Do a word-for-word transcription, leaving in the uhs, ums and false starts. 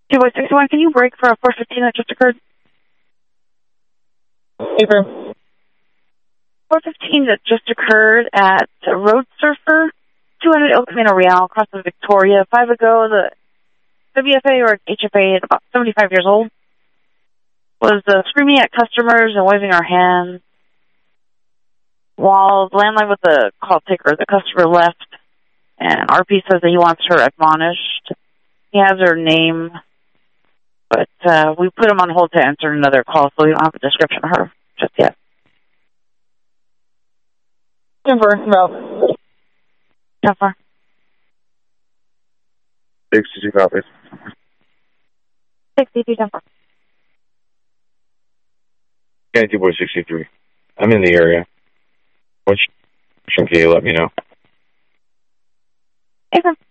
two one six one, can you break for a four fifteen that just occurred? Affirm. four fifteen that just occurred at Road Surfer, two hundred El Camino Real, across the Victoria. Five ago, the W F A or H F A, at about seventy-five years old, was uh, screaming at customers and waving our hands. While the landline with the call taker, the customer left, and R P says that he wants her admonished. He has her name, but uh, we put him on hold to answer another call, so we don't have a description of her just yet. Denver, no. Jennifer. sixty-two copies. sixty-two, Jennifer. County Boy sixty-three. I'm in the area. Which can you let me know? Affirm.